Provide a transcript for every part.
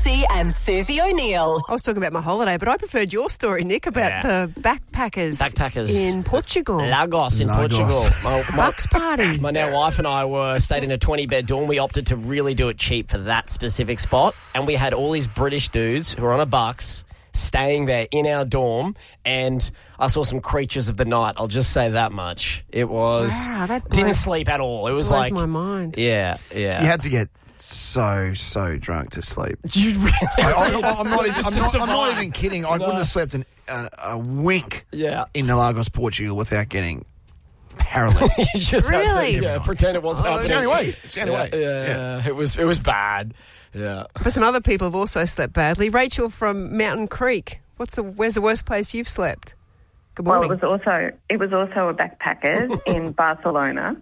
Lutzi and Susie O'Neill. I was talking about my holiday, but I preferred your story, Nick, about the backpackers in Portugal. Lagos in Portugal. Bucks party. My now wife and I stayed in a 20-bed dorm. We opted to really do it cheap for that specific spot, and we had all these British dudes who were on a Bucks staying there in our dorm, and I saw some creatures of the night. I'll just say that much. It was... Wow, that didn't sleep at all. It was blows like... my mind. Yeah. You had to get so drunk to sleep. You really... I'm not even kidding. I wouldn't have slept a wink in Lagos, Portugal without getting paralytic. You just had to, pretend it wasn't happening. It's the only way. Yeah. It was bad. Yeah. But some other people have also slept badly. Rachel from Mountain Creek. Where's the worst place you've slept? Good morning. Well, it was also a backpackers in Barcelona,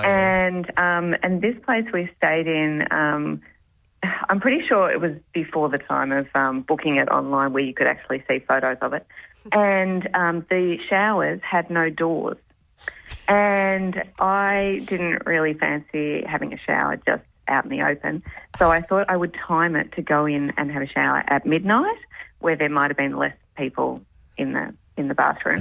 and this place we stayed in. I'm pretty sure it was before the time of booking it online, where you could actually see photos of it, and the showers had no doors, and I didn't really fancy having a shower just out in the open, so I thought I would time it to go in and have a shower at midnight, where there might have been less people in the bathroom.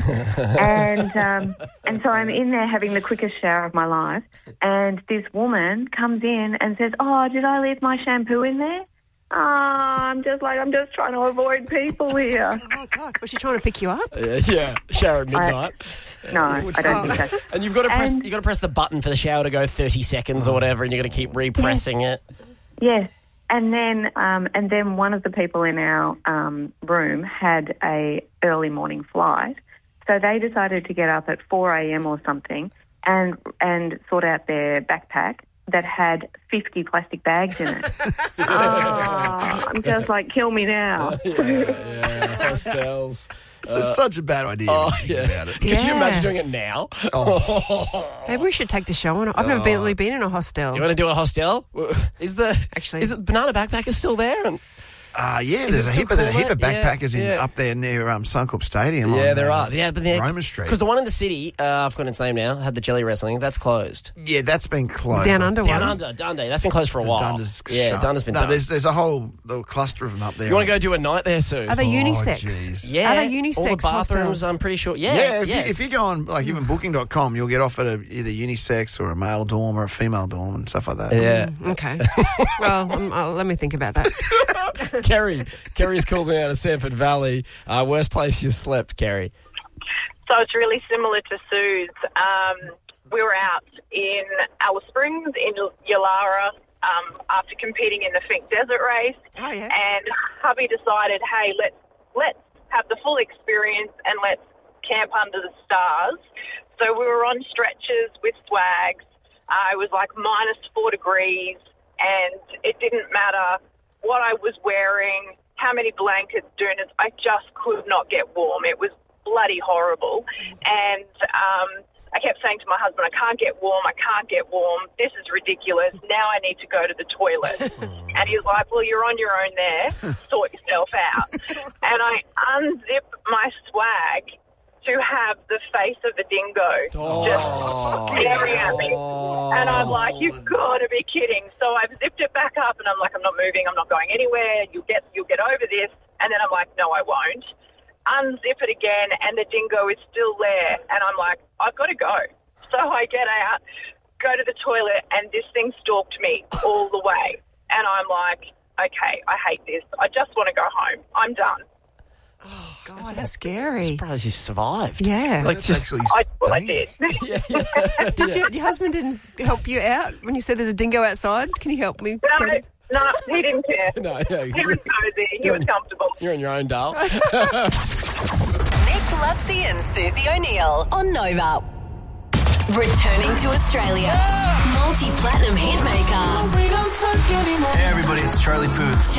and so I'm in there having the quickest shower of my life, and this woman comes in and says, "Oh, did I leave my shampoo in there?" I'm just trying to avoid people here. Oh, God. Was she trying to pick you up? Shower at midnight. No, I don't think so. And you've got to press the button for the shower to go 30 seconds or whatever, and you've got to keep repressing it. Yes. And then one of the people in our room had a early morning flight, so they decided to get up at 4 a.m. or something and sort out their backpack that had 50 plastic bags in it. I'm just like, kill me now. Hostels. It's such a bad idea when you think about it. Could you imagine doing it now? Maybe we should take the show on. I've never really been in a hostel. You want to do a hostel? Is it Banana Backpackers still there? There's a heap of backpackers up there near Suncorp Stadium. There are. Yeah, but Roma Street. Because the one in the city, I've forgotten its name now, had the jelly wrestling. That's closed. Yeah, that's been closed. Down Under. Dundee. That's been closed for a while. Dunder's Dunder's been done. There's a whole little cluster of them up there. You want to go do a night there, Sue? Are they unisex? Geez. Yeah. Are they unisex all the bathrooms, hostels? I'm pretty sure. If you go on even booking.com, you'll get offered either unisex or a male dorm or a female dorm and stuff like that. Yeah. Okay. Well, let me think about that. Kerry's called me out of Sanford Valley. Worst place you slept, Kerry? So it's really similar to Sue's. We were out in Alice Springs in Yalara after competing in the Fink Desert Race. Oh, yeah. And hubby decided, hey, let's have the full experience and let's camp under the stars. So we were on stretchers with swags. It was like -4 degrees, and it didn't matter what I was wearing, how many blankets, doonas. I just could not get warm. It was bloody horrible. And I kept saying to my husband, I can't get warm. This is ridiculous. Now I need to go to the toilet. And he was like, well, you're on your own there. Sort yourself out. And I unzipped my swag to have the face of a dingo just staring at me. And I'm like, you've got to be kidding. So I've zipped it back up and I'm like, I'm not moving, I'm not going anywhere, you'll get over this. And then I'm like, no, I won't. Unzip it again and the dingo is still there. And I'm like, I've got to go. So I get out, go to the toilet, and this thing stalked me all the way. And I'm like, okay, I hate this. I just want to go home. I'm done. Oh, God, that's scary. I'm surprised you survived. Yeah. I did. Your husband didn't help you out when you said there's a dingo outside? Can you help me? No, he didn't care. He was cozy. He was comfortable. You're on your own, Dale. Nick Lutzi and Susie O'Neill on Nova. Returning to Australia. Multi-platinum hitmaker. Hey everybody, it's Charlie Puth.